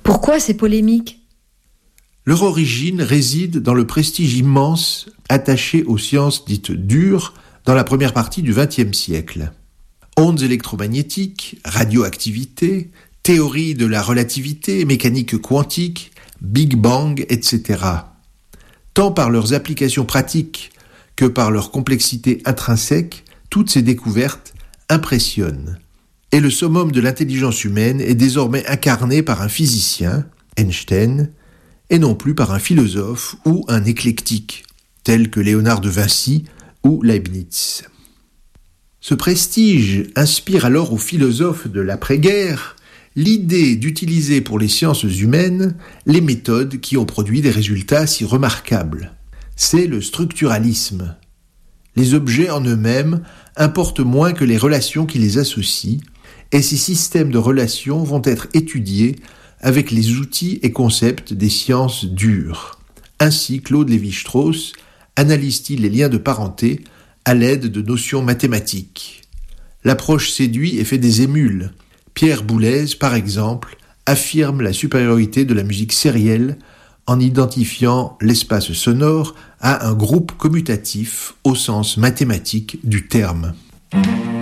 Pourquoi ces polémiques ? Leur origine réside dans le prestige immense attaché aux sciences dites dures dans la première partie du XXe siècle. Ondes électromagnétiques, radioactivité, théorie de la relativité, mécanique quantique, Big Bang, etc. Tant par leurs applications pratiques que par leur complexité intrinsèque, toutes ces découvertes impressionnent. Et le summum de l'intelligence humaine est désormais incarné par un physicien, Einstein, et non plus par un philosophe ou un éclectique, tel que Léonard de Vinci ou Leibniz. Ce prestige inspire alors aux philosophes de l'après-guerre l'idée d'utiliser pour les sciences humaines les méthodes qui ont produit des résultats si remarquables. C'est le structuralisme. Les objets en eux-mêmes importent moins que les relations qui les associent, et ces systèmes de relations vont être étudiés avec les outils et concepts des sciences dures. Ainsi, Claude Lévi-Strauss analyse-t-il les liens de parenté à l'aide de notions mathématiques. L'approche séduit et fait des émules. Pierre Boulez, par exemple, affirme la supériorité de la musique sérielle en identifiant l'espace sonore à un groupe commutatif au sens mathématique du terme.